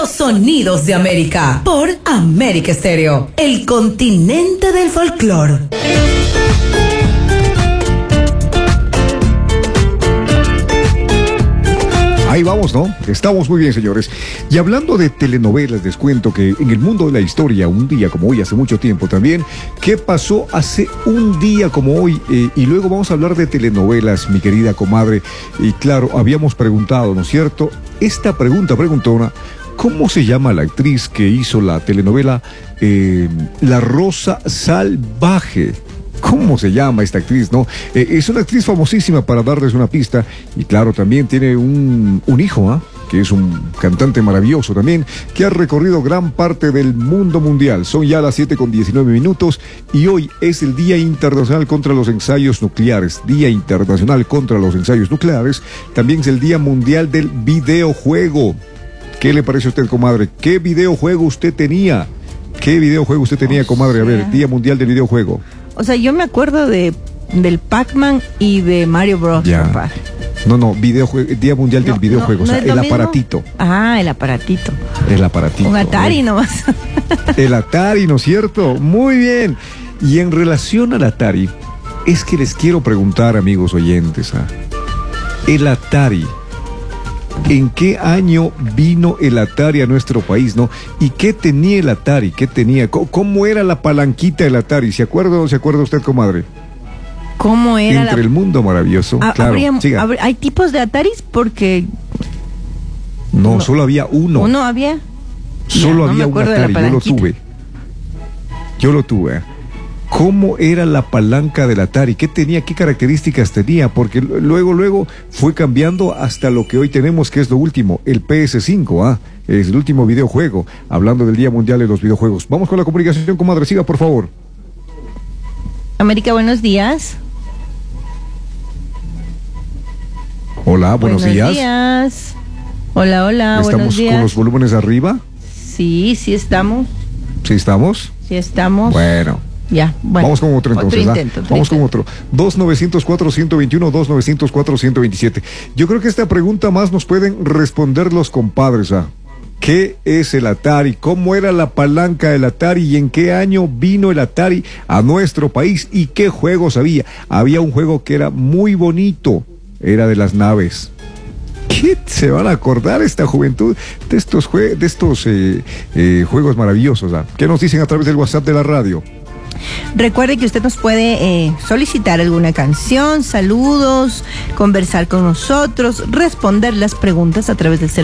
Los sonidos de América por América Estéreo, el continente del folclore. Ahí vamos, ¿no? Estamos muy bien, señores. Y hablando de telenovelas, les cuento que en el mundo de la historia, un día como hoy, hace mucho tiempo también, ¿qué pasó hace un día como hoy? Y luego vamos a hablar de telenovelas, mi querida comadre. Y claro, habíamos preguntado, ¿no es cierto? Esta preguntona, ¿cómo se llama la actriz que hizo la telenovela La Rosa Salvaje? ¿Cómo se llama esta actriz, no? Es una actriz famosísima, para darles una pista. Y claro, también tiene un hijo, que es un cantante maravilloso también, que ha recorrido gran parte del mundo mundial. Son ya las 7:19 y hoy es el Día Internacional contra los Ensayos Nucleares. Día Internacional contra los Ensayos Nucleares. También es el Día Mundial del Videojuego. ¿Qué le parece a usted, comadre? ¿Qué videojuego usted tenía? ¿Qué videojuego usted tenía, comadre? A ver, Día Mundial del Videojuego. O sea, yo me acuerdo del Pac-Man y de Mario Bros. Ya. No, Día Mundial del Videojuego, o sea, el aparatito. Ah, el aparatito. El aparatito. Un Atari nomás. El Atari, ¿no es cierto? Muy bien. Y en relación al Atari, es que les quiero preguntar, amigos oyentes, el Atari, ¿en qué año vino el Atari a nuestro país, no? ¿Y qué tenía el Atari? ¿Qué tenía? ¿Cómo era la palanquita del Atari? ¿Se acuerda o se acuerda usted, comadre? ¿Cómo era Entre el mundo maravilloso. Claro, ¿hay tipos de Ataris? Porque... No, solo había uno. ¿Uno había? Solo había un Atari, yo lo tuve. ¿Cómo era la palanca del Atari? ¿Qué tenía? ¿Qué características tenía? Porque luego fue cambiando hasta lo que hoy tenemos, que es lo último, el PS5, es el último videojuego, hablando del Día Mundial de los Videojuegos. Vamos con la comunicación, comadre, siga, por favor. América, buenos días. Hola, buenos días. Hola, buenos días. ¿Estamos con los volúmenes arriba? Sí estamos. ¿Sí estamos? Sí estamos. Bueno. Ya, bueno. Vamos con otro entonces. Vamos con otro. 2904-121, 2904-127. Yo creo que esta pregunta más nos pueden responder los compadres. ¿Qué es el Atari? ¿Cómo era la palanca del Atari? ¿Y en qué año vino el Atari a nuestro país? ¿Y qué juegos había? Había un juego que era muy bonito. Era de las naves. ¿Qué se van a acordar esta juventud de estos juegos maravillosos? ¿Qué nos dicen a través del WhatsApp de la radio? Recuerde que usted nos puede solicitar alguna canción, saludos, conversar con nosotros, responder las preguntas a través del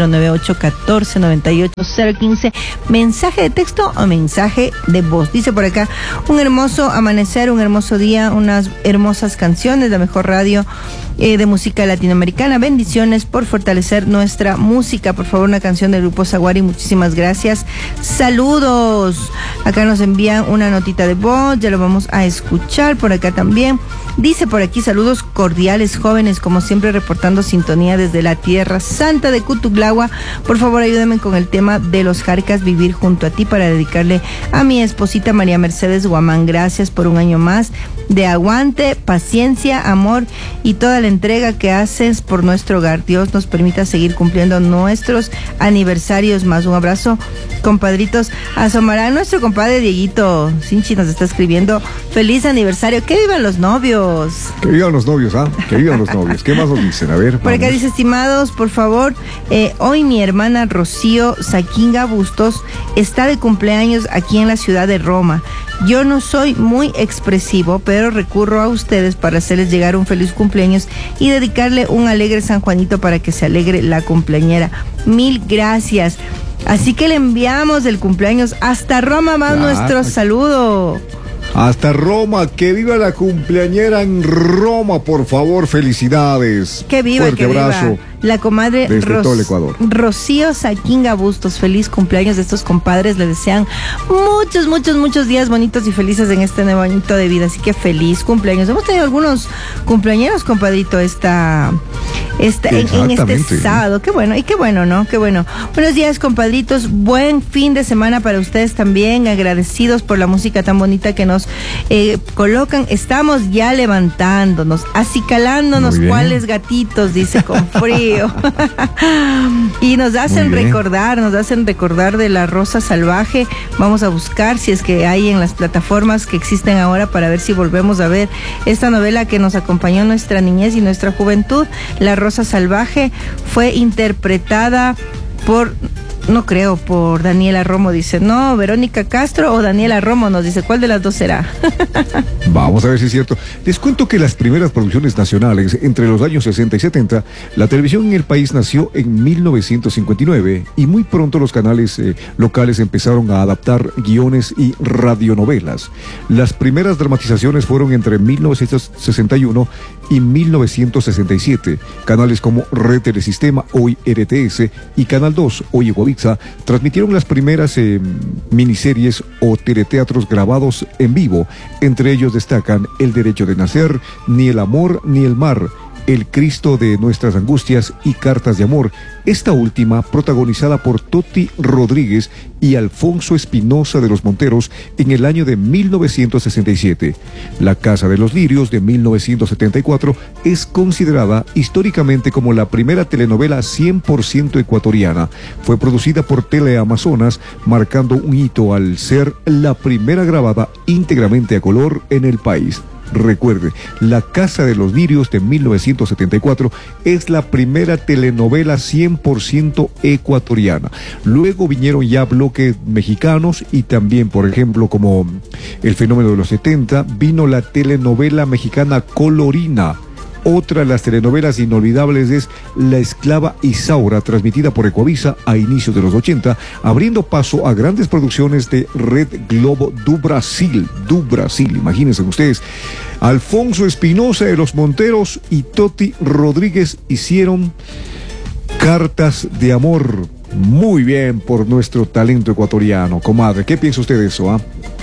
098-1498-015, mensaje de texto o mensaje de voz. Dice por acá, un hermoso amanecer, un hermoso día, unas hermosas canciones, la mejor radio de música latinoamericana. Bendiciones por fortalecer nuestra música. Por favor, una canción del grupo Zaguari. Muchísimas gracias. Saludos. Acá nos envían una notita de voz. Ya lo vamos a escuchar por acá también. Dice por aquí, saludos cordiales, jóvenes, como siempre reportando sintonía desde la Tierra Santa de Cutuglagua. Por favor, ayúdame con el tema de los Jarcas, Vivir junto a ti, para dedicarle a mi esposita María Mercedes Guamán. Gracias por un año más de aguante, paciencia, amor y toda la entrega que haces por nuestro hogar. Dios nos permita seguir cumpliendo nuestros aniversarios más. Un abrazo, compadritos. Asomará nuestro compadre Dieguito Sinchi, nos está escribiendo, feliz aniversario, que vivan los novios. Que vivan los novios, que vivan los novios. ¿Qué más nos dicen? A ver, por acá dice, estimados, por favor, hoy mi hermana Rocío Saquinga Bustos está de cumpleaños aquí en la ciudad de Roma. Yo no soy muy expresivo, pero recurro a ustedes para hacerles llegar un feliz cumpleaños y dedicarle un alegre San Juanito para que se alegre la cumpleañera. Mil gracias. Así que le enviamos el cumpleaños hasta Roma, más nuestro saludo. Hasta Roma, que viva la cumpleañera en Roma, por favor, felicidades. Que viva, fuerte abrazo. Viva. La comadre desde todo el Ecuador. Rocío Saquinga Bustos, feliz cumpleaños de estos compadres, le desean muchos días bonitos y felices en este nuevo añito de vida, así que feliz cumpleaños. Hemos tenido algunos cumpleañeros, compadrito, esta en este sábado. Qué bueno, y qué bueno, ¿no? Qué bueno. Buenos días, compadritos. Buen fin de semana para ustedes también. Agradecidos por la música tan bonita que nos colocan. Estamos ya levantándonos, acicalándonos, cuáles gatitos, dice, con frío. Y nos hacen recordar de La Rosa Salvaje. Vamos a buscar si es que hay en las plataformas que existen ahora para ver si volvemos a ver esta novela que nos acompañó en nuestra niñez y nuestra juventud. La Rosa Salvaje fue interpretada por Daniela Romo, dice. No, Verónica Castro o Daniela Romo, nos dice. ¿Cuál de las dos será? Vamos a ver si es cierto. Les cuento que las primeras producciones nacionales entre los años 60 y 70, la televisión en el país nació en 1959 y muy pronto los canales locales empezaron a adaptar guiones y radionovelas. Las primeras dramatizaciones fueron entre 1961 y 1967. Canales como Red Telesistema, hoy RTS, y Canal 2, hoy Ecuavisa, transmitieron las primeras miniseries o teleteatros grabados en vivo. Entre ellos destacan El Derecho de Nacer, Ni el Amor ni el Mar, El Cristo de Nuestras Angustias y Cartas de Amor, esta última protagonizada por Toti Rodríguez y Alfonso Espinosa de los Monteros en el año de 1967. La Casa de los Lirios de 1974 es considerada históricamente como la primera telenovela 100% ecuatoriana. Fue producida por Teleamazonas, marcando un hito al ser la primera grabada íntegramente a color en el país. Recuerde, La Casa de los Lirios de 1974 es la primera telenovela 100% ecuatoriana. Luego vinieron ya bloques mexicanos y también, por ejemplo, como El Fenómeno de los 70, vino la telenovela mexicana Colorina. Otra de las telenovelas inolvidables es La Esclava Isaura, transmitida por Ecuavisa a inicios de los 80, abriendo paso a grandes producciones de Red Globo do Brasil, imagínense ustedes. Alfonso Espinosa de los Monteros y Toti Rodríguez hicieron Cartas de Amor. Muy bien por nuestro talento ecuatoriano. Comadre, ¿qué piensa usted de eso?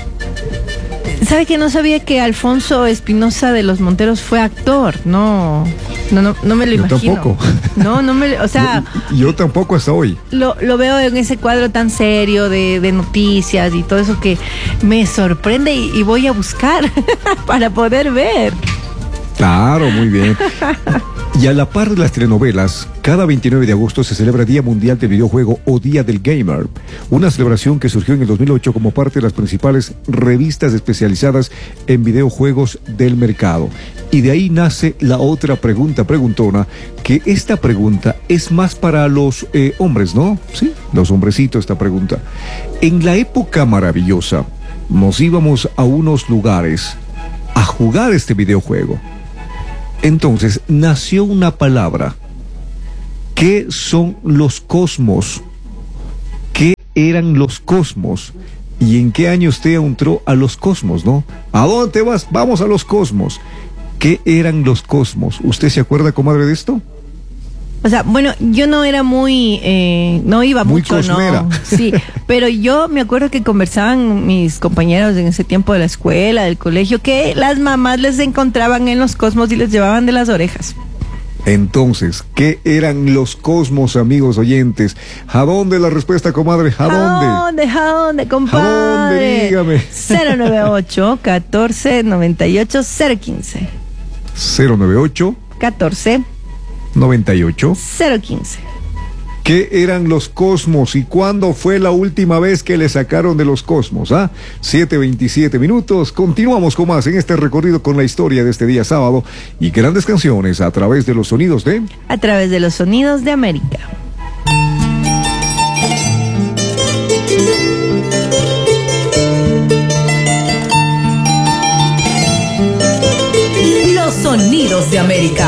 ¿Sabe que no sabía que Alfonso Espinosa de los Monteros fue actor? No me lo imagino. Yo tampoco. O sea... Yo tampoco hasta hoy. Lo veo en ese cuadro tan serio de noticias y todo eso que me sorprende y voy a buscar para poder ver. Claro, muy bien. Y a la par de las telenovelas, cada 29 de agosto se celebra Día Mundial del Videojuego o Día del Gamer, una celebración que surgió en el 2008 como parte de las principales revistas especializadas en videojuegos del mercado. Y de ahí nace la otra preguntona, que esta pregunta es más para los hombres, ¿no? Sí, los hombrecitos esta pregunta. En la época maravillosa, nos íbamos a unos lugares a jugar este videojuego. Entonces nació una palabra. ¿Qué son los cosmos? ¿Qué eran los cosmos? ¿Y en qué año usted entró a los cosmos, no? ¿A dónde te vas? Vamos a los cosmos. ¿Qué eran los cosmos? ¿Usted se acuerda, comadre, de esto? O sea, bueno, yo no era no iba muy mucho, cosmera. ¿no? Sí, pero yo me acuerdo que conversaban mis compañeros en ese tiempo de la escuela, del colegio, que las mamás les encontraban en los cosmos y les llevaban de las orejas. Entonces, ¿qué eran los cosmos, amigos oyentes? ¿A dónde la respuesta, comadre? ¿A dónde? ¿A dónde, compadre? ¿A dónde? Dígame. 098-1498-015. 098 14 98 015. ¿Qué eran los cosmos y cuándo fue la última vez que le sacaron de los cosmos? 7:27 minutos. Continuamos con más en este recorrido con la historia de este día sábado y grandes canciones a través de los sonidos de... A través de los sonidos de América. Los sonidos de América.